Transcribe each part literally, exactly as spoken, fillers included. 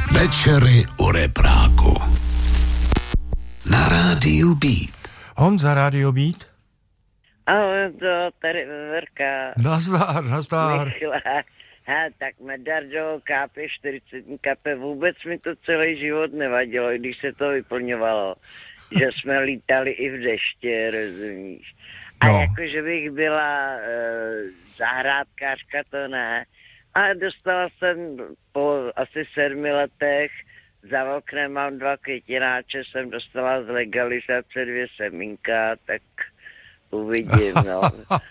Večery u repráku. Na rádiu Beat. Honza, rádio Beat. Ahoj, to tady Veverka. Nazdar, nazdar. Michla. Ha, tak Medardo K P čtyřicet kape, vůbec mi to celý život nevadilo, když se to vyplňovalo, že jsme lítali i v deště, rozumíš. A no. jako, že bych byla e, zahrádkářka, to ne. Ale dostala jsem po asi sedmi letech, za oknem mám dva květináče, jsem dostala z legalizace dvě semínka, tak uvidím, no.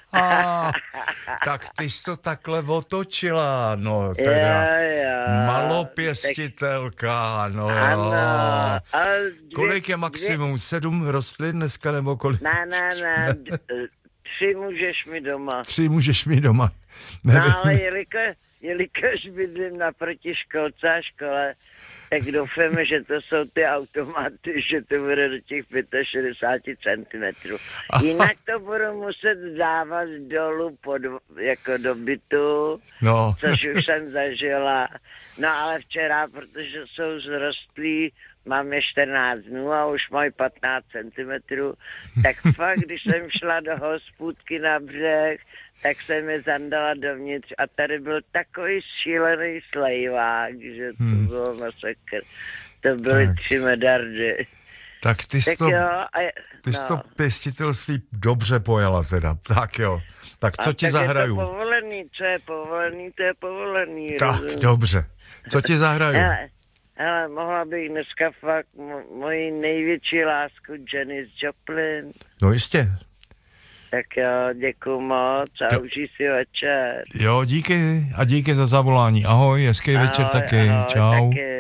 Tak ty jsi to takhle otočila, no, teda jo, jo. malopěstitelka, no. Ano. Ale dvě, kolik je maximum? Dvě... Sedm rostlin dneska, nebo kolik? Ne, ne, ne, tři můžeš mi doma. Tři můžeš mi doma. Nevím. No, ale jelikož, jelikož bydlím naproti školce a škole, tak doufáme, že to jsou ty automaty, že to bude do těch šedesát pět centimetrů. Jinak to budu muset dávat dolů pod, jako do bytu, no. Což už jsem zažila. No ale včera, protože jsou zrostlí, máme čtrnáct dnů a už mají patnáct centimetrů, tak fakt, když jsem šla do hospůdky na břeh, tak jsem je zandala dovnitř a tady byl takový šílený slejvák, že to hmm. bylo masakr. To byly tak. tři medardy. Tak ty jsi tak to, jo, a je, ty jsi no. to pěstitelství dobře pojala teda. Tak jo. Tak co a ti tak zahraju? Je to povolený, co je povolený, to je povolený. Tak, rozumím. dobře. Co ti zahraju? Hele, hele, mohla bych dneska fakt mo- moji největší lásku Janis Joplin. No jistě. Tak jo, děkuju moc a jo. užij si večer. Jo, díky a díky za zavolání. Ahoj, hezký ahoj, večer taky. Ahoj, čau. Taky.